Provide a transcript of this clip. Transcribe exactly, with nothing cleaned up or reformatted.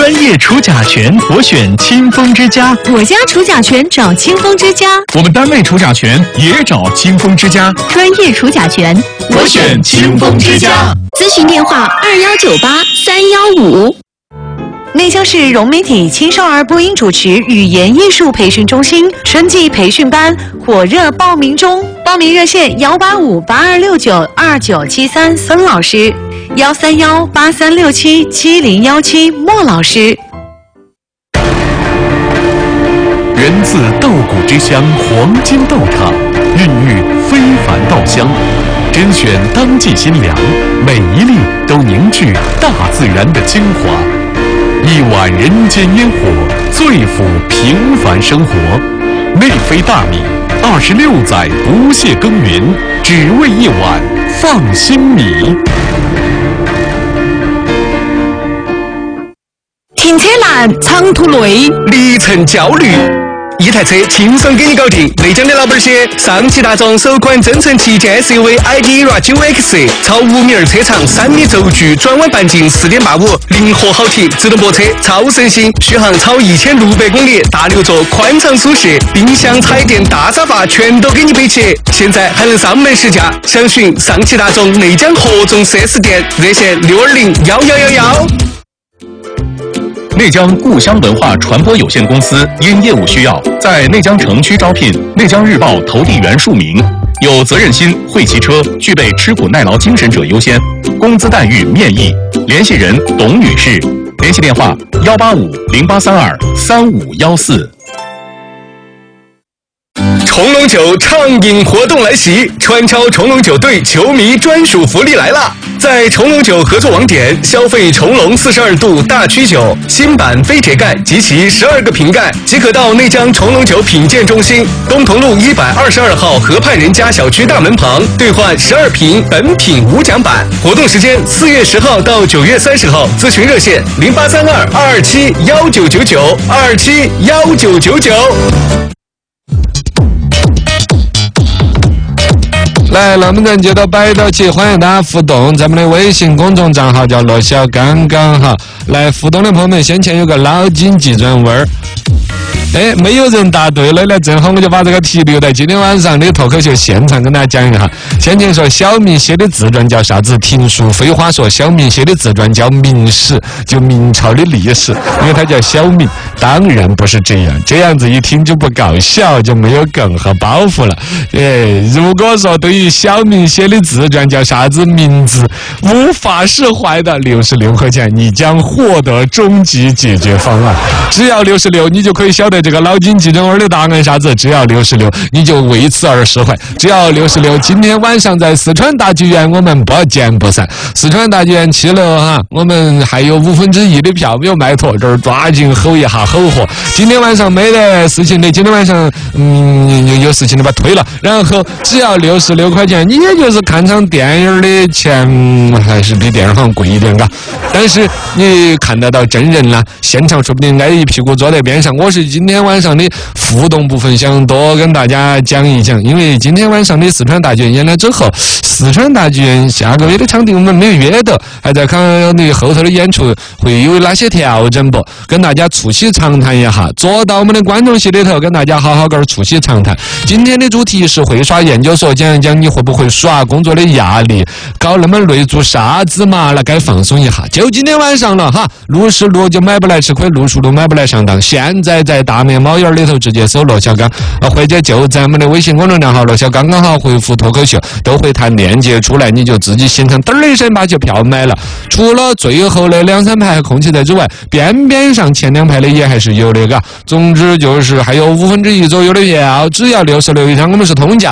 专业除甲醛，我选清风之家。 我家除甲醛找清风之家。 我们单位除甲醛也找清风之家。 专业除甲醛， 我选清风之家。 咨询电话：二幺九八三幺五。内江市融媒体青少儿播音主持语言艺术培训中心春季培训班火热报名中，报名热线幺八五八二六九二九七三孙老师，幺三幺八三六七七零幺七莫老师。 源自稻谷之乡黄金豆厂，孕育非凡稻香，甄选当季新粮，每一粒都凝聚大自然的精华。一碗人间烟火，最抚平凡生活。内飞大米，二十六载不懈耕耘，只为一碗放心米。 停车难，长途累， 里程焦虑。一台车轻松给你搞定。内江的老板些，上汽大众首款增程旗舰 S U V i D E R A 九 X， 超五米二车长，三米轴距，转弯半径四点八五，灵活好停，自动泊车，超省心，续航超一千六百公里，大六座，宽敞舒适，冰箱、彩电、大沙发全都给你备齐。现在还能上门试驾，详询上汽大众内江合众 四 S 店，热线六二零幺幺幺幺。 内江故乡文化传播有限公司因业务需要，在内江城区招聘内江日报投递员数名，有责任心、会骑车、具备吃苦耐劳精神者优先，工资待遇面议。联系人董女士，联系电话幺八五零八三二三五幺四。 冲龙酒畅饮活动来袭，川超冲龙酒队球迷专属福利来啦！在冲龙酒合作网点消费冲龙四十二度大曲酒新版非铁盖及其十二个瓶盖，即可到内江冲龙酒品鉴中心东同路一百二十二号河畔人家小区大门旁兑换十二瓶本品无奖版。活动时间四月十号到九月三十号，咨询热线零八三二二二七幺九九九二二七幺九九九。 来，那么咱接着摆到起，欢迎大家互动，咱们的微信公众账号叫罗小刚刚哈。来互动的朋友们，先前有个脑筋急转弯儿，哎，没有人答对了，那正好我就把这个题留在今天晚上的脱口秀现场跟大家讲一下。先前说小明写的自传叫啥子？评书废话说小明写的自传叫明史，就明朝的历史，因为他叫小明。当然不是这样，这样子一听就不搞笑，就没有梗和包袱了。哎，如果说对于小明写的自传叫啥子名字无法释怀的，六十六块钱你将获得终极解决方案。只要六十六，你就可以晓得这个脑筋急转弯的答案啥子。只要六十六，你就为此而释怀。只要六十六，今天晚上在四川大剧院我们不见不散。四川大剧院七楼哈，我们还有五分之一的票没有卖脱，这儿抓紧吼一下吼火。今天晚上没得事情的，今天晚上嗯有有事情的把推了，然后只要六十六块钱，你也就是看场电影的钱，还是比电影行贵一点嘎。但是你看得到真人啦，现场说不定挨一屁股坐在边上。我是今天晚上的互动部分想多跟大家讲一讲，因为今天晚上的四川大剧院演了之后，四川大剧院下个月的场地我们没有约到，还在看你后头的演出会有哪些调整不，跟大家促膝长谈一下，坐到我们的观众席里头跟大家好好个促膝长谈。今天的主题是会耍研究所，讲一讲你会不会耍，工作的压力搞那么累做啥子嘛，那该放松一下。就今天晚上了哈，六十六就买不来吃亏，六十六买不来上当。现在在大面猫眼里头直接搜罗小刚，或者就在我们的微信公众账号罗小刚刚好回复脱口秀，都会弹链接出来，你就自己心疼嘚儿一声把这票买了。除了最后的两三排空气在之外，边边上前两排的也还是有的嘎。总之就是还有五分之一左右的票，只要六十六一张，我们是通价。